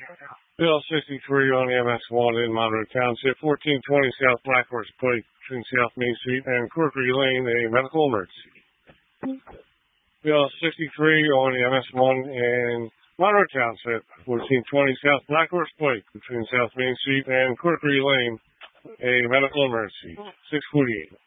Bill 63 on the MS1 in Monroe Township, 1420 South Black Horse Pike between South Main Street and Corkery Lane, a medical emergency. Bill 63 on the MS1 in Monroe Township, 1420 South Black Horse Pike between South Main Street and Corkery Lane, a medical emergency. 648.